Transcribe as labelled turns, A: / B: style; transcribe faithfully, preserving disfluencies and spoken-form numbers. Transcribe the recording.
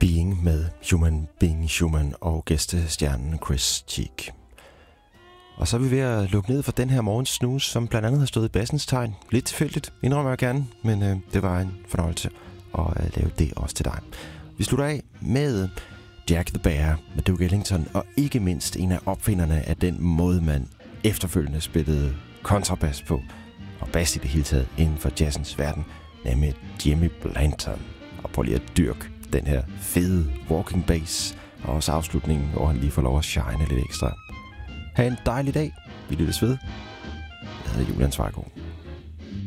A: Being med Human Being Human og gæstestjernen Chris Cheek. Og så er vi ved at lukke ned for den her morgens snooze, som blandt andet har stået i bassens tegn. Lidt tilfældigt, indrømmer jeg gerne, men øh, det var en fornøjelse at øh, lave det også til dig. Vi slutter af med Jack the Bear med Duke Ellington, og ikke mindst en af opfinderne af den måde, man efterfølgende spillede kontrabas på, og bass i det hele taget inden for jazzens verden, nemlig Jimmy Blanton. Og prøv lige at dyrke den her fede walking bass, og også afslutningen, hvor han lige får lov at shine lidt ekstra. Ha' en dejlig dag. Vi lyttes ved. Jeg hedder Julian Svargaard.